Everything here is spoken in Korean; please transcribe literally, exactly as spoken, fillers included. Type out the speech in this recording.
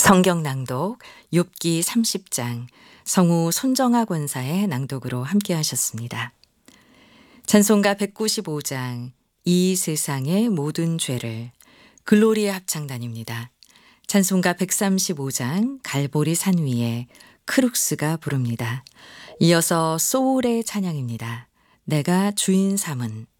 성경 낭독 욥기 삼십 장 성우 손정아 권사의 낭독으로 함께 하셨습니다. 찬송가 백구십오 장 이 세상의 모든 죄를 글로리의 합창단입니다. 찬송가 백삼십오 장 갈보리 산 위에 크룩스가 부릅니다. 이어서 소울의 찬양입니다. 내가 주인 삼은